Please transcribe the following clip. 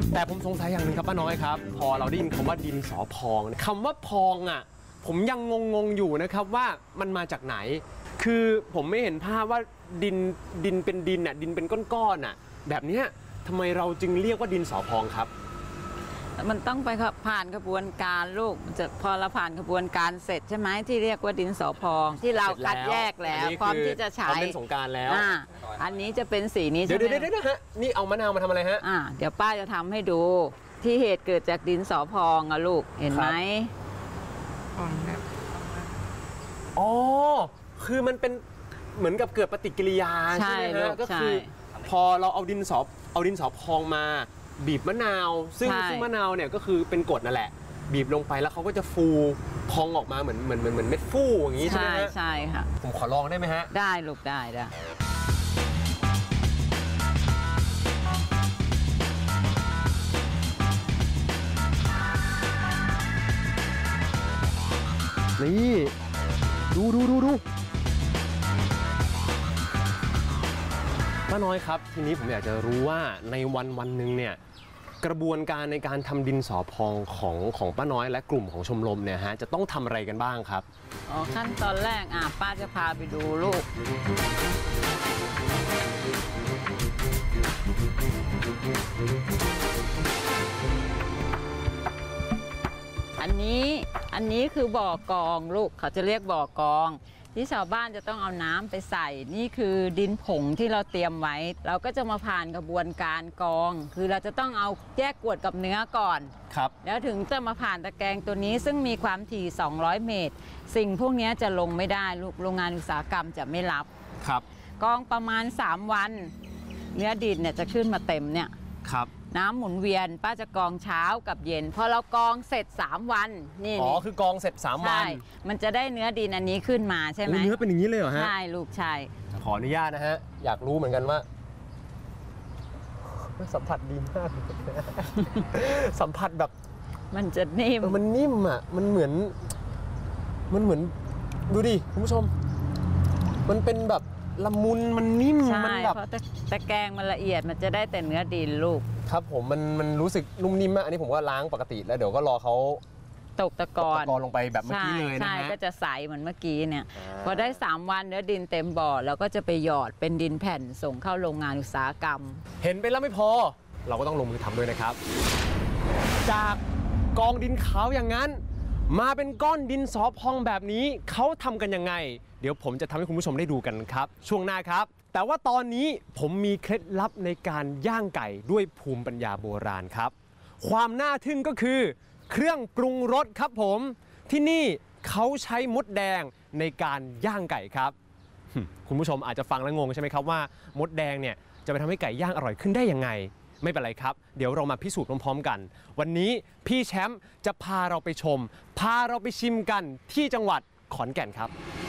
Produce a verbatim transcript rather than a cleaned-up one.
แต่ผมสงสัยอย่างหนึ่งครับป้าน้อยครับพอเราได้ยินคำว่าดินสอพองคำว่าพองอ่ะผมยังงงๆอยู่นะครับว่ามันมาจากไหนคือผมไม่เห็นภาพว่าดินดินเป็นดินอ่ะดินเป็นก้อนๆอ่ะแบบนี้ทำไมเราจึงเรียกว่าดินสอพองครับมันต้องไปผ่านกระบวนการลูกจะพอเราผ่านกระบวนการเสร็จใช่ไหมที่เรียกว่าดินสอพองที่เราคัดแยกแล้วพร้อมที่จะใช้เล่นสงกรานต์แล้วอันนี้จะเป็นสีนี้ใช่ไหมเดี๋ยวเดี๋ยวเดี๋ยวฮะนี่เอามะนาวมาทำอะไรฮะอ่าเดี๋ยวป้าจะทำให้ดูที่เหตุเกิดจากดินสอพองอะลูกเห็นไหมอ๋อคือมันเป็นเหมือนกับเกิดปฏิกิริยาใช่ไหมฮะก็คือพอเราเอาดินสอเอาดินสอพองมาบีบมะนาวซึ่งซึ่งมะนาวเนี่ยก็คือเป็นกรดนั่นแหละบีบลงไปแล้วเขาก็จะฟูพองออกมาเหมือนเหมือนเหมือนเหมือนเม็ดฟูอย่างนี้ใช่ไหมฮะใช่ค่ะผมขอลองได้ไหมฮะได้ลูกได้ได้นี่ดูดูดูดูป้าน้อยครับทีนี้ผมอยากจะรู้ว่าในวันวันหนึ่งเนี่ยกระบวนการในการทำดินสอพองของของป้าน้อยและกลุ่มของชมรมเนี่ยฮะจะต้องทำอะไรกันบ้างครับอ๋อขั้นตอนแรกอ่ะป้าจะพาไปดูลูกอันนี้อันนี้คือบ่อกองลูกเขาจะเรียกบ่อกองที่ชาวบ้านจะต้องเอาน้ำไปใส่นี่คือดินผงที่เราเตรียมไว้เราก็จะมาผ่านกระบวนการกองคือเราจะต้องเอาแยกกรวดกับเนื้อก่อนครับแล้วถึงจะมาผ่านตะแกรงตัวนี้ซึ่งมีความถี่สองร้อยเมตรสิ่งพวกนี้จะลงไม่ได้ลูกโรงงานอุตสาหกรรมจะไม่รับครับกองประมาณสามวันเนื้อดินเนี่ยจะขึ้นมาเต็มเนี่ยครับน้ำหมุนเวียนป้าจะกองเช้ากับเย็นพอเรากองเสร็จสามวันนี่อ๋อคือกองเสร็จสามวันมันจะได้เนื้อดินอันนี้ขึ้นมาใช่ไหมเนื้อเป็นอย่างนี้เลยเหรอฮะใช่ลูกใช่ขออนุญาตนะฮะอยากรู้เหมือนกันว่าสัมผัสดีมากสัมผัสแบบมันจะนิ่มมันนิ่มอ่ะมันเหมือนมันเหมือนดูดิคุณผู้ชมมันเป็นแบบละมุนมันนิ่มมันแบบเพราะตะแกรงมันละเอียดมันจะได้แต่เนื้อดินลูกครับผมมันมันรู้สึกนุ่มนิ่มมากอันนี้ผมก็ล้างปกติแล้วเดี๋ยวก็รอเขาตกตะกอนตกตะกอนลงไปแบบเมื่อกี้เลยนะฮะใช่ก็จะใสเหมือนเมื่อกี้เนี่ยพอได้สามวันเนื้อดินเต็มบ่อแล้วก็จะไปหยอดเป็นดินแผ่นส่งเข้าโรงงานอุตสาหกรรมเห็นไปแล้วไม่พอเราก็ต้องลงมือทำด้วยนะครับจากกองดินขาวอย่างนั้นมาเป็นก้อนดินสอพองแบบนี้เขาทำกันยังไงเดี๋ยวผมจะทำให้คุณผู้ชมได้ดูกันครับช่วงหน้าครับแต่ว่าตอนนี้ผมมีเคล็ดลับในการย่างไก่ด้วยภูมิปัญญาโบราณครับความน่าทึ่งก็คือเครื่องปรุงรสครับผมที่นี่เขาใช้มดแดงในการย่างไก่ครับคุณผู้ชมอาจจะฟังแล้วงงใช่ไหมครับว่ามดแดงเนี่ยจะไปทำให้ไก่ย่างอร่อยขึ้นได้ยังไงไม่เป็นไรครับเดี๋ยวเรามาพิสูจน์พร้อมๆกันวันนี้พี่แชมป์จะพาเราไปชมพาเราไปชิมกันที่จังหวัดขอนแก่นครับ